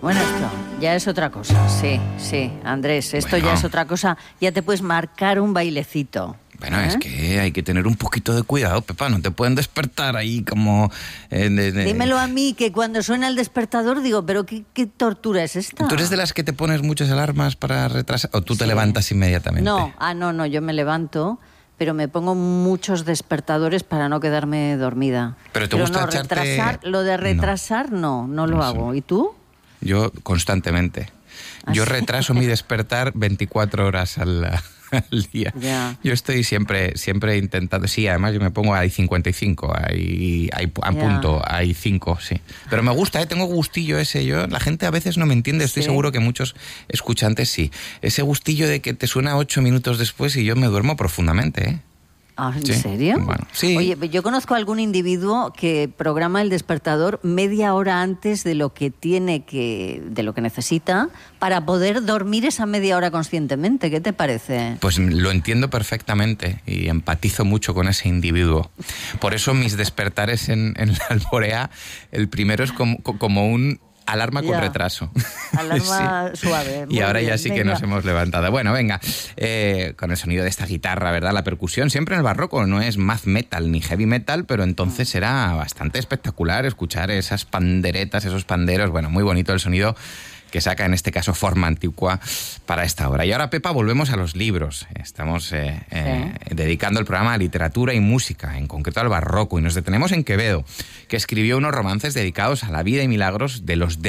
Bueno, esto ya es otra cosa, sí, Andrés, esto ya es otra cosa, ya te puedes marcar un bailecito. Bueno, es que hay que tener un poquito de cuidado, Pepa, no te pueden despertar ahí como... Dímelo a mí, que cuando suena el despertador digo, pero ¿qué tortura es esta? ¿Tú eres de las que te pones muchas alarmas para retrasar o tú te levantas inmediatamente? No, yo me levanto, pero me pongo muchos despertadores para no quedarme dormida. Pero te gusta echarte... Lo de retrasar no lo hago. ¿Y tú? Yo constantemente. Yo retraso mi despertar 24 horas al día. Ya. Yo estoy siempre intentando... Sí, además yo me pongo ahí 55, ahí a punto, hay 5, sí. Pero me gusta, tengo gustillo ese. La gente a veces no me entiende, estoy seguro que muchos escuchantes sí. Ese gustillo de que te suena 8 minutos después y yo me duermo profundamente, ¿eh? Ah, ¿en serio? Bueno, sí. Oye, yo conozco a algún individuo que programa el despertador media hora antes de lo que necesita para poder dormir esa media hora conscientemente. ¿Qué te parece? Pues lo entiendo perfectamente y empatizo mucho con ese individuo. Por eso mis despertares en la Alborea, el primero es como un alarma con retraso. Alarma suave. Y ahora ya sí que nos hemos levantado. Bueno, venga, con el sonido de esta guitarra, ¿verdad? La percusión siempre en el barroco no es math metal ni heavy metal, pero entonces era bastante espectacular escuchar esas panderetas, esos panderos. Bueno, muy bonito el sonido que saca en este caso Forma Antigua para esta hora. Y ahora, Pepa, volvemos a los libros. Estamos dedicando el programa a literatura y música, en concreto al barroco, y nos detenemos en Quevedo, que escribió unos romances dedicados a la vida y milagros de los